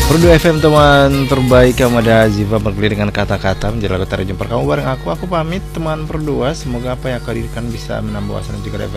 Perdu FM teman terbaik, kamu ada Ziva berkeliling dengan kata-kata menjelaskan jumpa kamu bareng aku pamit teman Perdua. Semoga apa yang kau dirikan bisa menambah wawasan dan juga